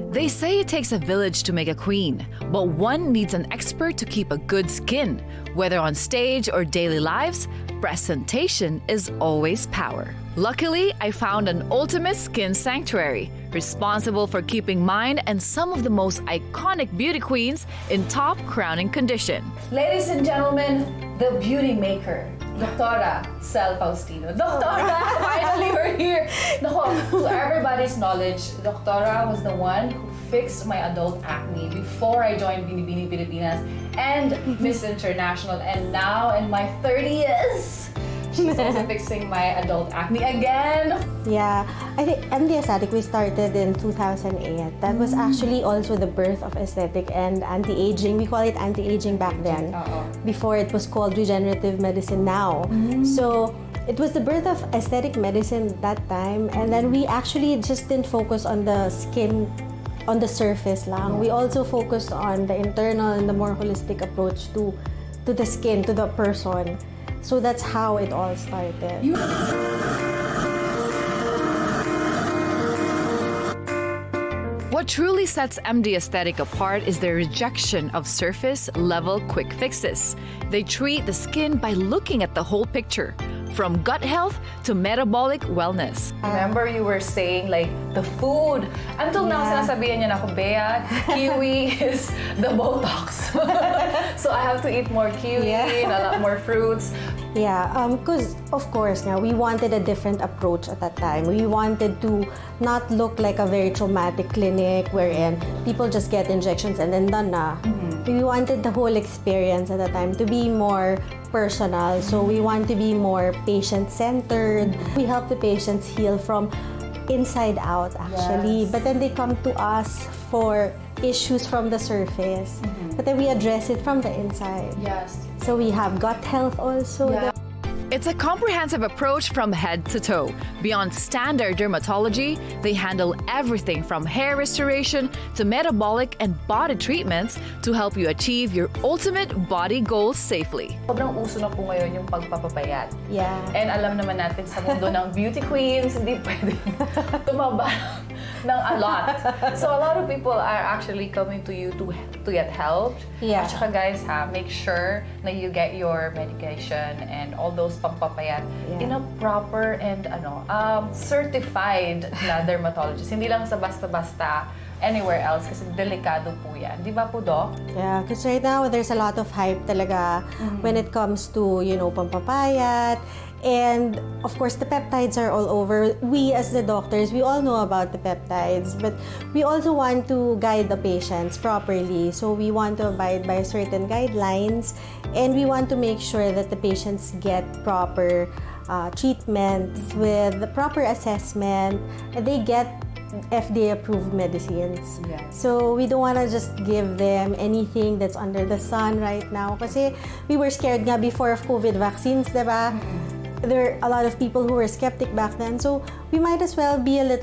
They say it takes a village to make a queen, but one needs an expert to keep a good skin. Whether on stage or daily lives, presentation is always power. Luckily, I found an ultimate skin sanctuary, responsible for keeping mine and some of the most iconic beauty queens in top crowning condition. Ladies and gentlemen, the beauty maker, Doctora Cel Faustino. Doctora, finally we're here. Nako, to everybody's knowledge, Doctora was the one who fixed my adult acne before I joined Binibini Pilipinas and Miss International. And now in my 30s, she's also fixing my adult acne again. Yeah, I think MD Aesthetic, we started in 2008. That was actually also the birth of aesthetic and anti-aging. We call it anti-aging back then. Before it was called regenerative medicine now. So it was the birth of aesthetic medicine that time. And then we actually just didn't focus on the skin, on the surface lang. We also focused on the internal and the more holistic approach to the skin, to the person. So that's how it all started. What truly sets MD Aesthetic apart is their rejection of surface-level quick fixes. They treat the skin by looking at the whole picture, from gut health to metabolic wellness. Remember you were saying like the food. Until now, sinasabihan niya na ako, Bea, kiwi is the Botox. So I have to eat more kiwi and a lot more fruits. Yeah, because of course now we wanted a different approach at that time. We wanted to not look like a very traumatic clinic wherein people just get injections and then done na. We wanted the whole experience at that time to be more personal. So we want to be more patient-centered. We help the patients heal from inside out actually, but then they come to us for issues from the surface, but then we address it from the inside. So we have gut health also. It's a comprehensive approach from head to toe. Beyond standard dermatology, they handle everything from hair restoration to metabolic and body treatments to help you achieve your ultimate body goals safely. Sobrang uso na po ngayon yung pagpapapayat. And alam naman natin sa mundo ng beauty queens, hindi pwedeng tumaba ng a lot. So a lot of people are actually coming to you to get helped. At saka guys make sure na you get your medication and all those pampapayat in a proper and certified na dermatologist. Hindi lang sa basta-basta anywhere else kasi delikado po yan. Di ba po, Doc? Yeah, because right now there's a lot of hype talaga when it comes to, pampapayat. And of course, the peptides are all over. We as the doctors, we all know about the peptides, but we also want to guide the patients properly. So we want to abide by certain guidelines, and we want to make sure that the patients get proper treatments with the proper assessment, and they get FDA-approved medicines. So we don't want to just give them anything that's under the sun right now. Kasi we were scared nga before of COVID vaccines, diba? There are a lot of people who were skeptic back then. So we might as well be a little